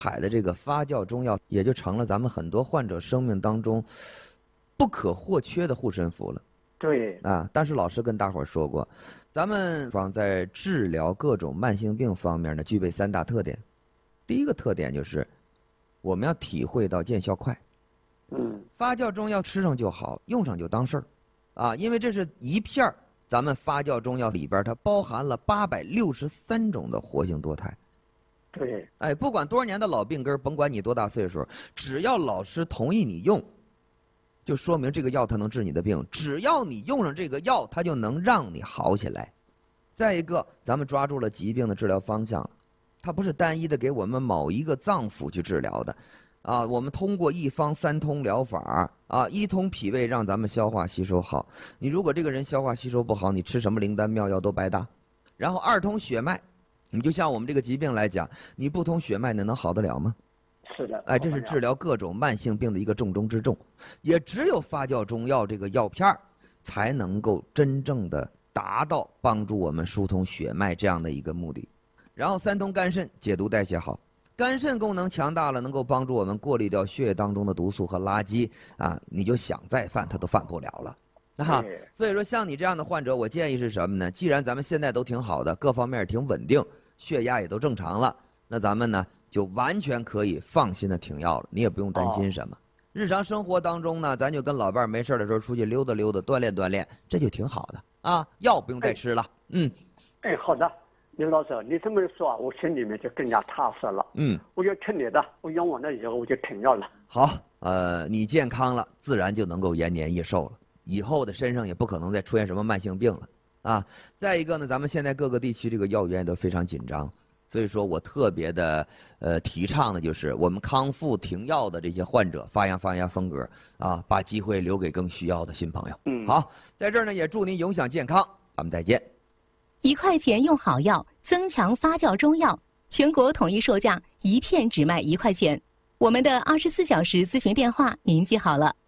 海的这个发酵中药也就成了咱们很多患者生命当中不可或缺的护身符了。 对啊，但是老师跟大伙儿说过，咱们方在治疗各种慢性病方面呢，具备3大特点。第一个特点就是我们要体会到见效快。发酵中药吃上就好，用上就当事儿，啊，因为这是一片儿咱们发酵中药里边它包含了863种的活性多肽。 对， 哎，不管多少年的老病根，甭管你多大岁数，只要老师同意你用，就说明这个药它能治你的病。只要你用上这个药，它就能让你好起来。再一个，咱们抓住了疾病的治疗方向，它不是单一的给我们某一个脏腑去治疗的，啊，我们通过1方3通疗法，啊，1通脾胃让咱们消化吸收好。你如果这个人消化吸收不好，你吃什么灵丹妙药都白搭。然后2通血脉。你就像我们这个疾病来讲，你不通血脉，能好得了吗？ 是的。 哎，这是治疗各种慢性病的一个重中之重。也只有发酵中药这个药片才能够真正的达到帮助我们疏通血脉这样的一个目的。然后3通肝肾，解毒代谢好，肝肾功能强大了，能够帮助我们过滤掉血液当中的毒素和垃圾啊，你就想再犯它都犯不了了。啊，所以说像你这样的患者，我建议是什么呢？既然咱们现在都挺好的，各方面也挺稳定，血压也都正常了，那咱们呢就完全可以放心的停药了，你也不用担心什么。日常生活当中呢，咱就跟老伴儿没事的时候出去溜达溜达，锻炼锻炼，这就挺好的啊。药不用再吃了。 哎，好的，刘老师，你这么说，我心里面就更加踏实了。我就听你的，我用完了以后我就停药了。 好，你健康了，自然就能够延年益寿了。以后的身上也不可能再出现什么慢性病了啊！再一个呢，咱们现在各个地区这个药源都非常紧张，所以说我特别的提倡的就是我们康复停药的这些患者发扬风格啊，把机会留给更需要的新朋友。好，在这儿呢也祝您永享健康，咱们再见。 1块钱用好药，增强发酵中药，全国统一售价，1片只卖1块钱。我们的24小时咨询电话您记好了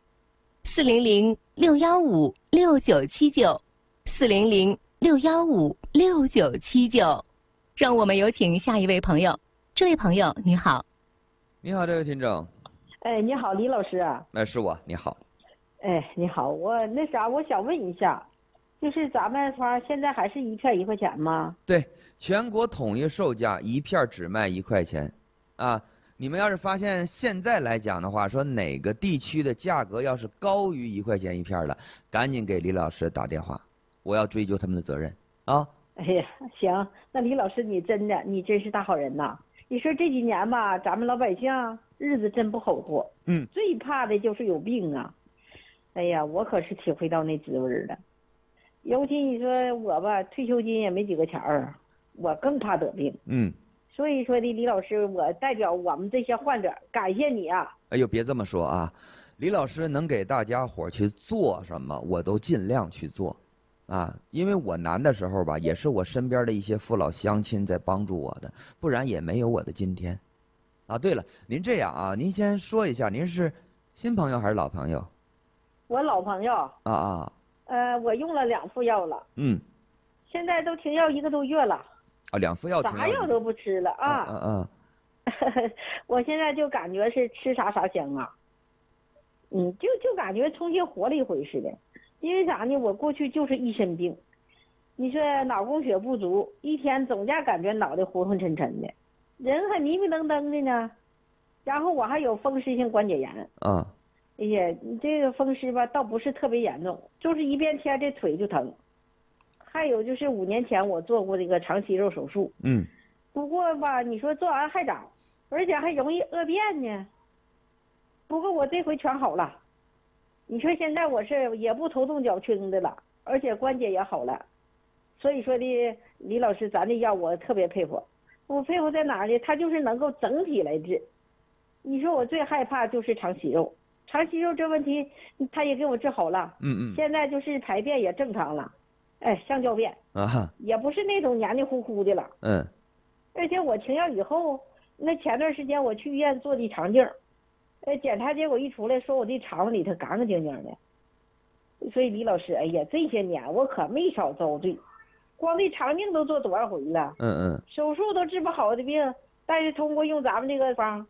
：400-615-6979，400-615-6979。让我们有请下一位朋友。这位朋友你好。 你好，这位听众。 哎，你好，李老师啊。 是我，你好。 哎，你好，我想问一下，就是咱们方现在还是1片1块钱吗？ 对，全国统一售价1片只卖1块钱，啊。你们要是发现现在来讲的话，说哪个地区的价格要是高于1块钱1片的，赶紧给李老师打电话，我要追究他们的责任啊！ 哎呀，行，那李老师你真是大好人呐！你说这几年吧，咱们老百姓日子真不好过，最怕的就是有病啊！哎呀，我可是体会到那滋味了。尤其你说我吧，退休金也没几个钱儿，我更怕得病。所以说的，李老师，我代表我们这些患者感谢你啊！ 哎呦，别这么说啊，李老师能给大家伙去做什么，我都尽量去做，啊，因为我难的时候吧，也是我身边的一些父老乡亲在帮助我的，不然也没有我的今天。啊，对了，您这样啊，您先说一下，您是新朋友还是老朋友？ 我老朋友。我用了2副药了。现在都停药1个多月了。 2副药停药， 啥药都不吃了啊！我现在就感觉是吃啥香啊，就感觉重新活了一回似的。因为啥呢？我过去就是一身病，你说脑供血不足，一天总家感觉脑袋昏昏沉沉的，人还迷迷瞪瞪的呢。然后我还有风湿性关节炎。哎呀，这个风湿吧，倒不是特别严重，就是一变天这腿就疼。还有就是5年前我做过这个肠息肉手术，不过吧，你说做完还长，而且还容易恶变呢。不过我这回全好了，你说现在我是也不头痛脚轻的了，而且关节也好了。所以说的，李老师，咱这药我特别佩服。我佩服在哪儿呢？它就是能够整体来治。你说我最害怕就是肠息肉，肠息肉这问题他也给我治好了。现在就是排便也正常了。哎，橡胶便也不是那种黏黏糊糊的了。而且我停药以后，那前段时间我去医院做的肠镜，检查结果一出来，说我的肠子里头干干净净的。所以李老师，哎呀，这些年我可没少遭罪，光这肠镜都做多少回了。手术都治不好的病，但是通过用咱们这个方，